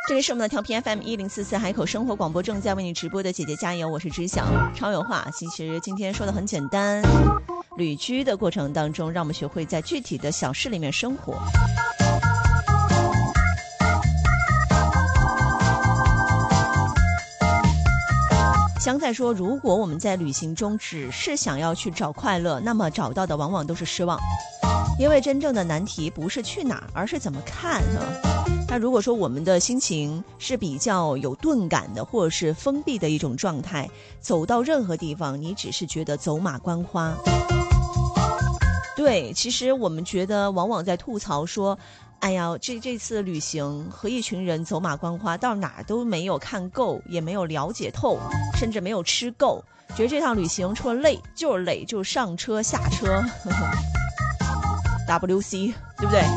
这里是我们的调频 FM1044海口生活广播，正在为你直播的姐姐加油，我是知晓。超有话，其实今天说的很简单，旅居的过程当中，让我们学会在具体的小事里面生活。香在说，如果我们在旅行中只是想要去找快乐，那么找到的往往都是失望，因为真正的难题不是去哪儿，而是怎么看那如果说我们的心情是比较有钝感的，或者是封闭的一种状态，走到任何地方你只是觉得走马观花。对，其实我们觉得往往在吐槽说，哎呀，这次旅行和一群人走马观花，到哪都没有看够，也没有了解透，甚至没有吃够，觉得这趟旅行除了累就是累，就是上车下车WC， 对不对？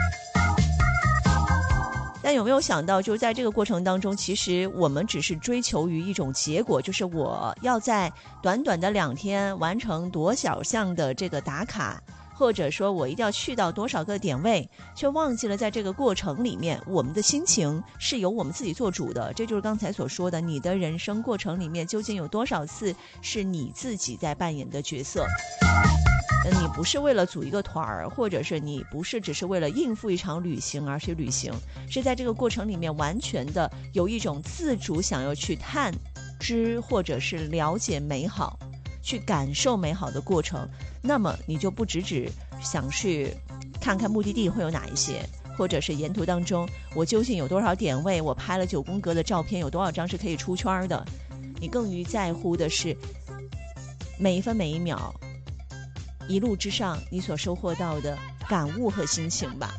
但有没有想到，就是在这个过程当中，其实我们只是追求于一种结果，就是我要在短短的2天完成多少项的这个打卡，或者说我一定要去到多少个点位，却忘记了在这个过程里面，我们的心情是由我们自己做主的。这就是刚才所说的，你的人生过程里面究竟有多少次是你自己在扮演的角色。你不是为了组一个团儿，或者是你不是只是为了应付一场旅行而去旅行，是在这个过程里面完全的有一种自主想要去探知或者是了解美好，去感受美好的过程。那么你就不只想去看看目的地会有哪一些，或者是沿途当中我究竟有多少点位，我拍了9宫格的照片有多少张是可以出圈的，你更于在乎的是每一分每一秒一路之上你所收获到的感悟和心情吧。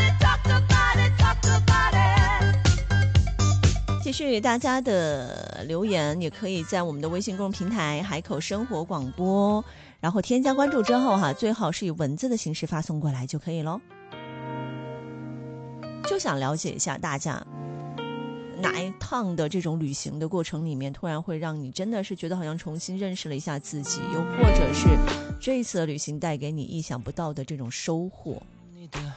继续大家的留言，也可以在我们的微信公众平台海口生活广播，然后添加关注之后最好是以文字的形式发送过来就可以咯。就想了解一下大家哪一趟的这种旅行的过程里面，突然会让你真的是觉得好像重新认识了一下自己，又或者是这一次的旅行带给你意想不到的这种收获。